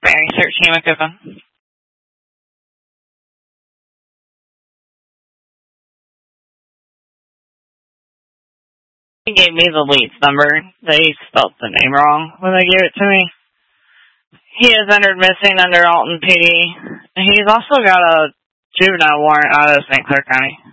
Barry 13 McGibbon. He gave me the leads number. They spelled the name wrong when they gave it to me. He is entered missing under Alton PD. He's also got a juvenile warrant out of St. Clair County.